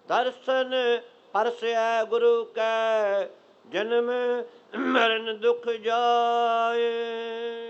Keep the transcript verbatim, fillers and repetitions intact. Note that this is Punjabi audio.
ਦਰਸ਼ਨ ਪਰਸੈ ਗੁਰੂ ਕੈ, ਜਨਮ ਮਰਨ ਦੁਖ ਜਾਏ।